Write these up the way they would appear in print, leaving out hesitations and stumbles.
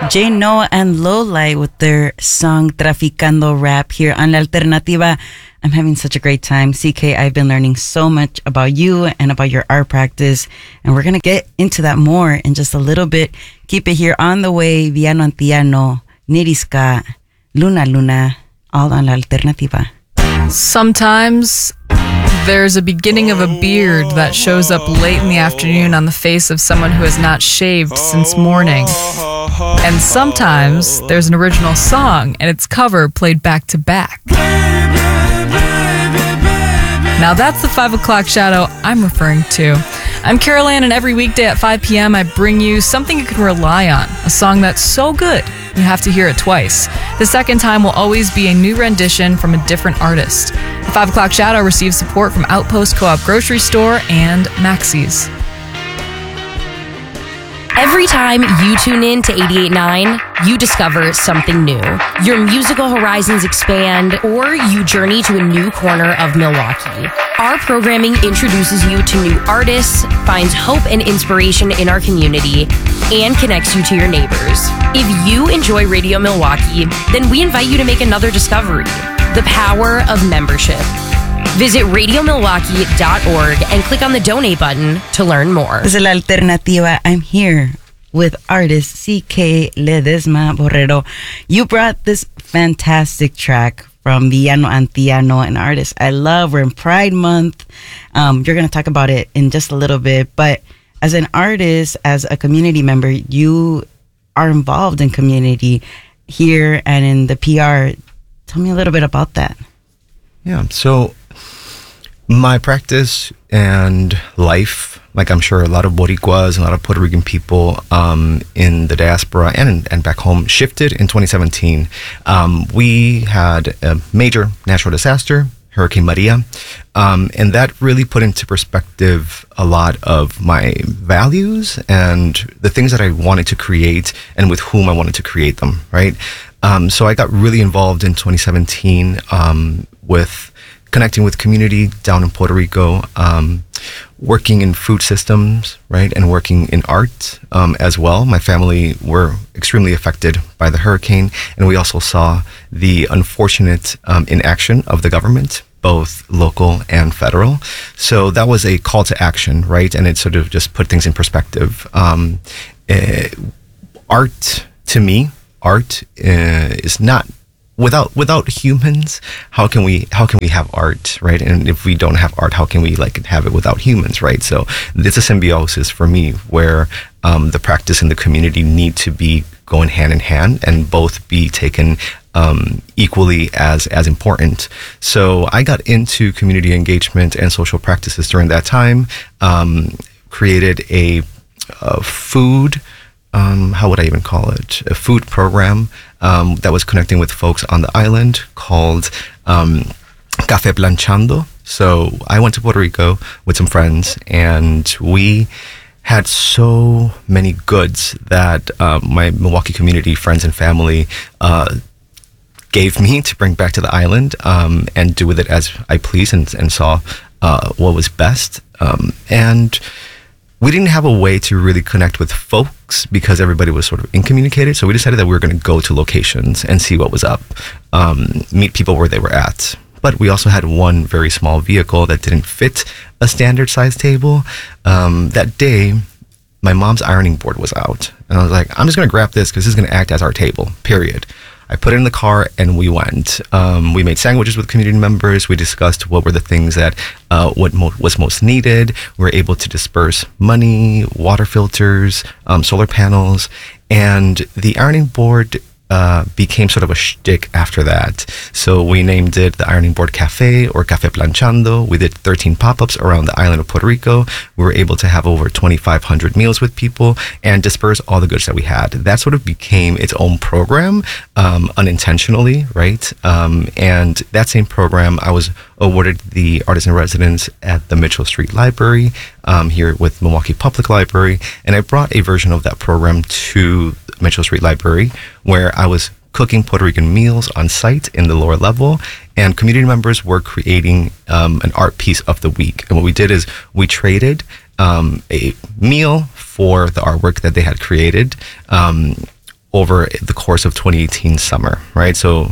J Noah and Lowlight with their song Traficando Rap here on La Alternativa. I'm having such a great time. CK, I've been learning so much about you and about your art practice, and we're going to get into that more in just a little bit. Keep it here on the way. Villano Antillano, Niriska, Luna Luna, all on La Alternativa. Sometimes there's a beginning of a beard that shows up late in the afternoon on the face of someone who has not shaved since morning. And sometimes there's an original song and its cover played back to back. Now that's the 5 o'clock shadow I'm referring to. I'm Carol Ann, and every weekday at 5 p.m. I bring you something you can rely on, a song that's so good you have to hear it twice. The second time will always be a new rendition from a different artist. The 5 o'clock shadow receives support from Outpost Co-op Grocery Store and Maxie's. Every time you tune in to 88.9, you discover something new. Your musical horizons expand, or you journey to a new corner of Milwaukee. Our programming introduces you to new artists, finds hope and inspiration in our community, and connects you to your neighbors. If you enjoy Radio Milwaukee, then we invite you to make another discovery: the power of membership. Visit radiomilwaukee.org and click on the donate button to learn more. This is La Alternativa. I'm here with artist CK Ledesma Borrero. You brought this fantastic track from Villano Antillano, an artist I love. We're in Pride Month. You're going to talk about it in just a little bit. But as an artist, as a community member, you are involved in community here and in the PR. Tell me a little bit about that. Yeah, so my practice and life, like I'm sure a lot of Boricuas and a lot of Puerto Rican people in the diaspora and back home, shifted in 2017. We had a major natural disaster, Hurricane Maria, and that really put into perspective a lot of my values and the things that I wanted to create and with whom I wanted to create them, right? So I got really involved in 2017 with connecting with community down in Puerto Rico, working in food systems, right, and working in art as well. My family were extremely affected by the hurricane, and we also saw the unfortunate inaction of the government, both local and federal. So that was a call to action, right, and it sort of just put things in perspective. Art, to me, is not without humans. How can we have art, right? And if we don't have art, how can we have it without humans, right? So it's a symbiosis for me where the practice and the community need to be going hand in hand and both be taken equally as important. So I got into community engagement and social practices during that time. Created a food. How would I even call it? A food program that was connecting with folks on the island called Café Planchando. So I went to Puerto Rico with some friends, and we had so many goods that my Milwaukee community, friends and family gave me to bring back to the island and do with it as I pleased and saw what was best. And we didn't have a way to really connect with folks because everybody was sort of incommunicated. So we decided that we were going to go to locations and see what was up, meet people where they were at. But we also had one very small vehicle that didn't fit a standard size table. That day, my mom's ironing board was out. And I was like, I'm just going to grab this because this is going to act as our table, period. I put it in the car and we went. We made sandwiches with community members. We discussed what were the things that was most needed. We were able to disperse money, water filters, solar panels, and the ironing board became sort of a shtick after that. So we named it the Ironing Board Cafe or Café Planchando. We did 13 pop-ups around the island of Puerto Rico. We were able to have over 2,500 meals with people and disperse all the goods that we had. That sort of became its own program unintentionally, right? And that same program, I was awarded the Artist in Residence at the Mitchell Street Library here with Milwaukee Public Library. And I brought a version of that program to Mitchell Street Library, where I was cooking Puerto Rican meals on site in the lower level, and community members were creating an art piece of the week. And what we did is we traded a meal for the artwork that they had created. over the course of 2018 summer, right? So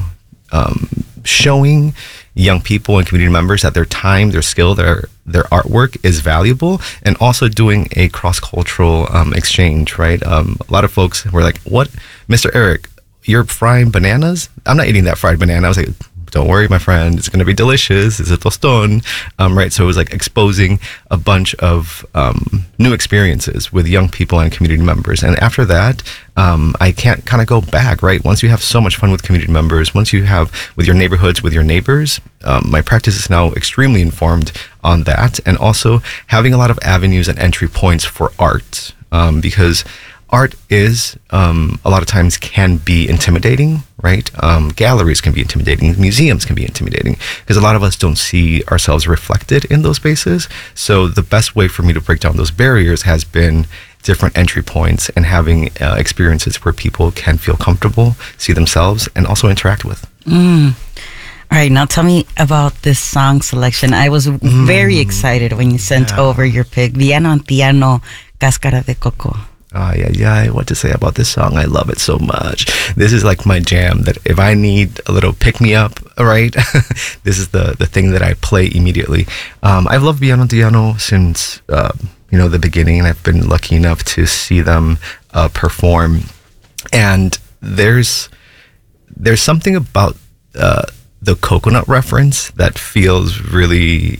showing young people and community members that their time, their skill, their artwork is valuable, and also doing a cross-cultural exchange, right? A lot of folks were like, what, Mr. Eric, you're frying bananas? I'm not eating that fried banana. I was like, don't worry, my friend, it's going to be delicious. It's a toston, right? So it was like exposing a bunch of new experiences with young people and community members. And after that, I can't kind of go back, right? Once you have so much fun with community members, once you have with your neighborhoods, with your neighbors, my practice is now extremely informed on that. And also having a lot of avenues and entry points for art, because art is a lot of times can be intimidating, right? Galleries can be intimidating, museums can be intimidating, because a lot of us don't see ourselves reflected in those spaces. So the best way for me to break down those barriers has been different entry points and having experiences where people can feel comfortable, see themselves, and also interact with. All right, now tell me about this song selection. I was very excited when you sent over your pick, Villano Antillano, Cáscara de Coco. What to say about this song? I love it so much. This is like my jam, that if I need a little pick-me-up, right? This is the thing that I play immediately. I've loved Villano Antillano since the beginning, and I've been lucky enough to see them perform. And there's something about the coconut reference that feels really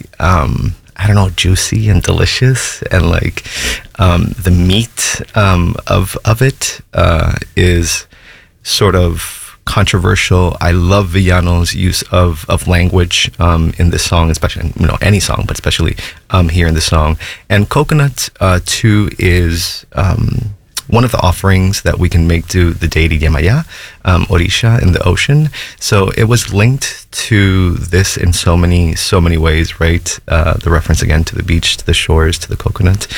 juicy and delicious, and like the meat of it is sort of controversial. I love Villano's use of language in this song, especially any song, but especially here in this song. And coconut too is one of the offerings that we can make to the deity Yemaya, Orisha in the ocean. So it was linked to this in so many ways, right? The reference again to the beach, to the shores, to the coconut.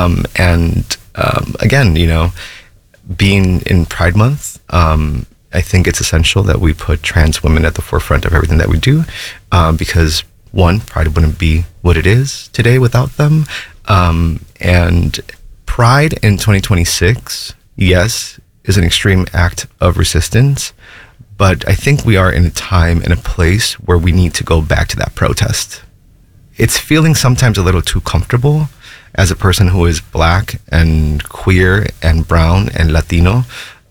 Again, being in Pride Month, I think it's essential that we put trans women at the forefront of everything that we do, because one, Pride wouldn't be what it is today without them. And Pride in 2026, yes, is an extreme act of resistance, but I think we are in a time and a place where we need to go back to that protest. It's feeling sometimes a little too comfortable as a person who is Black and queer and brown and Latino,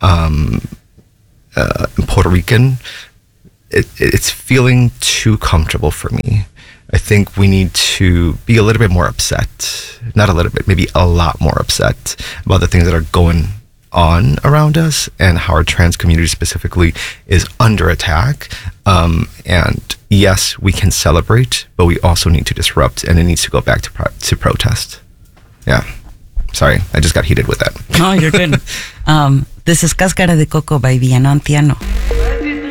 Puerto Rican. It's feeling too comfortable for me. I think we need to be a little bit more upset, not a little bit, maybe a lot more upset about the things that are going on around us and how our trans community specifically is under attack. And yes, we can celebrate, but we also need to disrupt, and it needs to go back to protest. Yeah. Sorry, I just got heated with that. No, you're good. This is Cáscara de Coco by Villano Antillano.